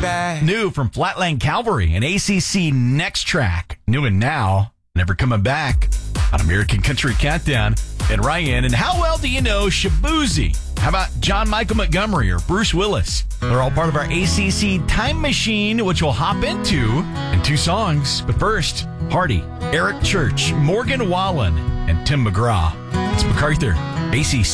back. New from Flatland Calvary and ACC Next Track. New and now, Never Coming Back on American Country Countdown. And Ryan, and how well do you know Shaboozey? How about John Michael Montgomery or Bruce Willis? They're all part of our ACC Time Machine, which we'll hop into in 2 songs. But first, Hardy, Eric Church, Morgan Wallen, and Tim McGraw. It's MacArthur, ACC.